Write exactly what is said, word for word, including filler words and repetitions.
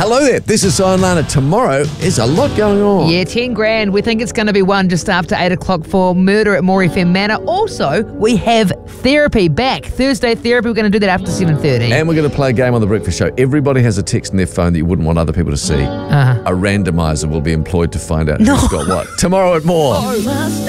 Hello there, this is Sion Lana. Tomorrow is a lot going on. Yeah, ten grand. We think it's going to be one just after eight o'clock for Murder at More F M Manor. Also, we have therapy back. Thursday therapy, we're going to do that after seven thirty. And we're going to play a game on The Breakfast Show. Everybody has a text in their phone that you wouldn't want other people to see. Uh-huh. A randomizer will be employed to find out No. who's got what. Tomorrow at More. You must